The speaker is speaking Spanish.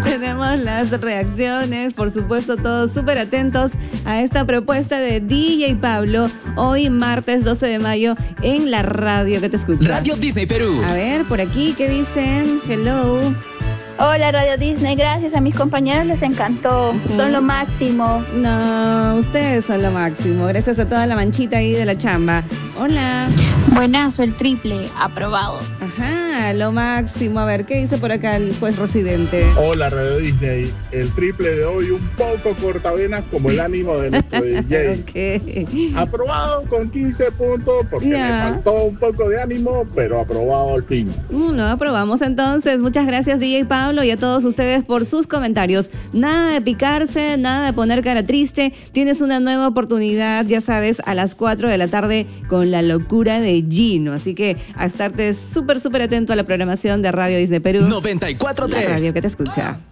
tenemos las reacciones, por supuesto, todos súper atentos a esta propuesta de DJ Pablo, hoy martes 12 de mayo en la radio que te escucha. Radio Disney Perú. A ver, por aquí, ¿qué dicen? Hello. Hola Radio Disney, gracias a mis compañeros, les encantó, son lo máximo. No, ustedes son lo máximo, gracias a toda la manchita ahí de la chamba. Hola. Buenazo, el triple, aprobado. Ajá, lo máximo. A ver, ¿qué dice por acá el juez residente? Hola Radio Disney, el triple de hoy un poco cortavenas como el ánimo de nuestro DJ. Okay. Aprobado con 15 puntos porque le faltó un poco de ánimo, pero aprobado al fin. No, aprobamos entonces. Muchas gracias DJ Pablo y a todos ustedes por sus comentarios. Nada de picarse, nada de poner cara triste. Tienes una nueva oportunidad, ya sabes, a las 4 de la tarde con la locura de Gino. Así que a estarte súper atento a la programación de Radio Disney Perú. 94.3. La radio que te escucha.